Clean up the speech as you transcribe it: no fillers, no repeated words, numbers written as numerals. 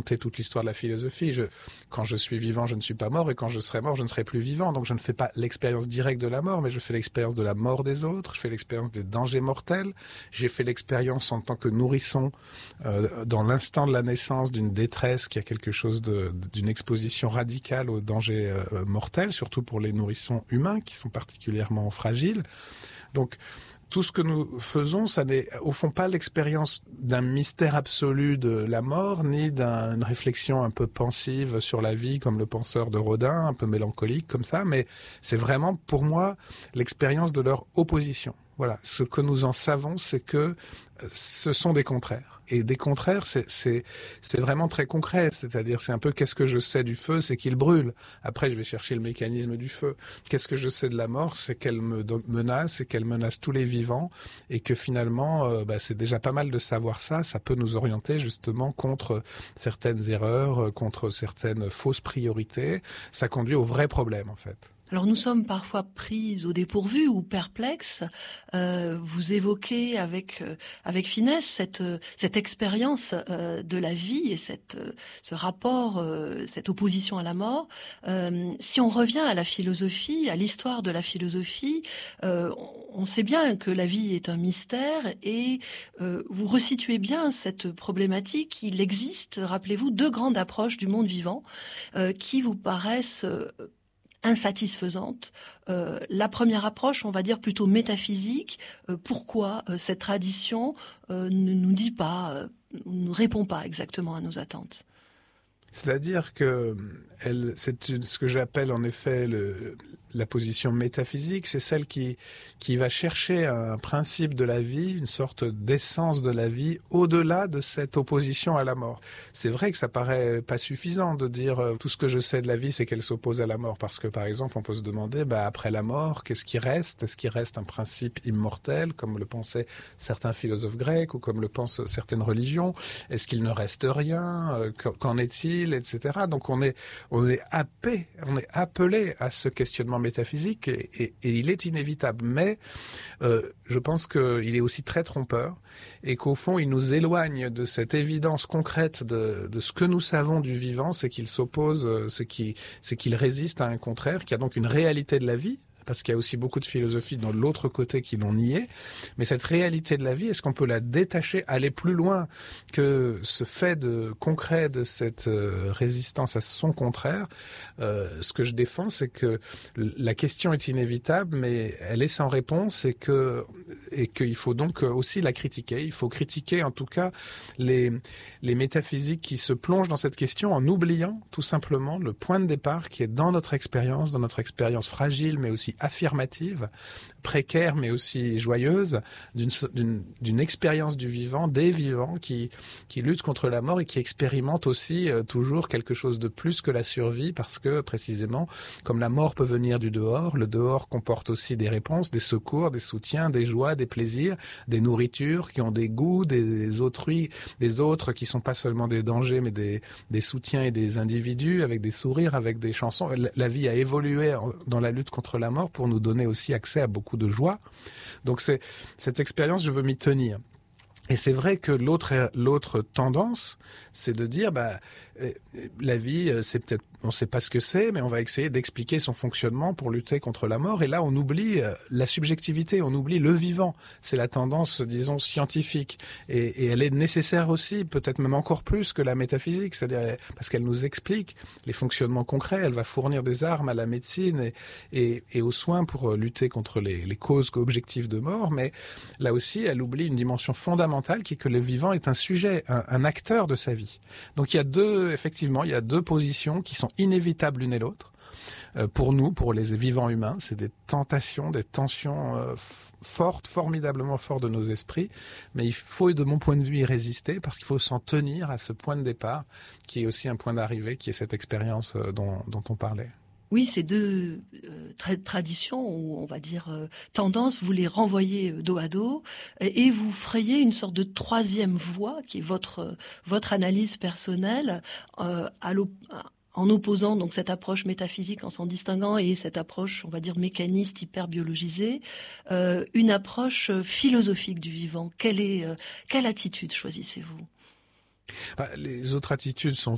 raconter toute l'histoire de la philosophie. Quand je suis vivant, je ne suis pas mort, et quand je serai mort, je ne serai plus vivant. Donc je ne fais pas l'expérience directe de la mort, mais je fais l'expérience de la mort des autres, je fais l'expérience des dangers mortels. J'ai fait l'expérience en tant que nourrisson, dans l'instant de la naissance, d'une détresse qui a quelque chose d'une exposition radicale aux dangers mortels, surtout pour les nourrissons humains qui sont particulièrement fragiles. Donc, tout ce que nous faisons, ça n'est au fond pas l'expérience d'un mystère absolu de la mort, ni d'une réflexion un peu pensive sur la vie, comme le penseur de Rodin, un peu mélancolique comme ça, mais c'est vraiment pour moi l'expérience de leur opposition. Voilà, ce que nous en savons, c'est que ce sont des contraires. Et des contraires, c'est vraiment très concret. C'est-à-dire, c'est un peu qu'est-ce que je sais du feu, c'est qu'il brûle. Après, je vais chercher le mécanisme du feu. Qu'est-ce que je sais de la mort, c'est qu'elle me menace et qu'elle menace tous les vivants. Et que finalement, c'est déjà pas mal de savoir ça. Ça peut nous orienter justement contre certaines erreurs, contre certaines fausses priorités. Ça conduit au vrai problème, en fait. Alors nous sommes parfois pris au dépourvu ou perplexes. Vous évoquez avec finesse cette expérience de la vie et ce rapport, cette opposition à la mort. Si on revient à la philosophie, à l'histoire de la philosophie, on sait bien que la vie est un mystère et vous resituez bien cette problématique. Il existe, rappelez-vous, deux grandes approches du monde vivant qui vous paraissent insatisfaisante. La première approche, on va dire plutôt métaphysique. Pourquoi cette tradition ne nous dit pas, ne répond pas exactement à nos attentes? C'est-à-dire que ce que j'appelle en effet la position métaphysique, c'est celle qui va chercher un principe de la vie, une sorte d'essence de la vie, au-delà de cette opposition à la mort. C'est vrai que ça paraît pas suffisant de dire tout ce que je sais de la vie, c'est qu'elle s'oppose à la mort, parce que par exemple, on peut se demander, après la mort, qu'est-ce qui reste? Est-ce qu'il reste un principe immortel, comme le pensaient certains philosophes grecs, ou comme le pensent certaines religions? Est-ce qu'il ne reste rien? Qu'en est-il, etc. Donc on est appelé à ce questionnement métaphysique et il est inévitable. Mais je pense qu'il est aussi très trompeur et qu'au fond, il nous éloigne de cette évidence concrète de ce que nous savons du vivant, c'est qu'il s'oppose, c'est qu'il résiste à un contraire, qu'il y a donc une réalité de la vie, parce qu'il y a aussi beaucoup de philosophie dans l'autre côté qui l'ont nié. Mais cette réalité de la vie, est-ce qu'on peut la détacher, aller plus loin que ce fait concret de cette résistance à son contraire? Ce que je défends, c'est que la question est inévitable, mais elle est sans réponse et qu'il faut donc aussi la critiquer. Il faut critiquer en tout cas les métaphysiques qui se plongent dans cette question en oubliant tout simplement le point de départ qui est dans notre expérience fragile, mais aussi affirmative, précaire mais aussi joyeuse, d'une expérience du vivant, des vivants qui luttent contre la mort et qui expérimentent aussi toujours quelque chose de plus que la survie, parce que précisément, comme la mort peut venir du dehors, le dehors comporte aussi des réponses, des secours, des soutiens, des joies, des plaisirs, des nourritures qui ont des goûts, des autres qui sont pas seulement des dangers mais des soutiens et des individus avec des sourires, avec des chansons. La vie a évolué dans la lutte contre la mort pour nous donner aussi accès à beaucoup de joie. Donc cette expérience, je veux m'y tenir. Et c'est vrai que l'autre tendance, c'est de dire, la vie, c'est peut-être, on ne sait pas ce que c'est, mais on va essayer d'expliquer son fonctionnement pour lutter contre la mort. Et là, on oublie la subjectivité, on oublie le vivant. C'est la tendance, disons, scientifique. Et elle est nécessaire aussi, peut-être même encore plus que la métaphysique. C'est-à-dire, parce qu'elle nous explique les fonctionnements concrets. Elle va fournir des armes à la médecine et aux soins pour lutter contre les causes objectives de mort. Mais là aussi, elle oublie une dimension fondamentale qui est que le vivant est un sujet, un acteur de sa vie. Donc il y a deux positions qui sont inévitables l'une et l'autre. Pour nous, pour les vivants humains, c'est des tentations, des tensions fortes, formidablement fortes de nos esprits. Mais il faut, de mon point de vue, y résister parce qu'il faut s'en tenir à ce point de départ qui est aussi un point d'arrivée, qui est cette expérience dont on parlait. Oui, ces deux traditions, ou on va dire tendances, vous les renvoyez dos à dos et vous frayez une sorte de troisième voie qui est votre analyse personnelle en opposant donc cette approche métaphysique, en s'en distinguant, et cette approche, on va dire, mécaniste, hyper-biologisée, une approche philosophique du vivant. Quelle attitude choisissez-vous? Les autres attitudes sont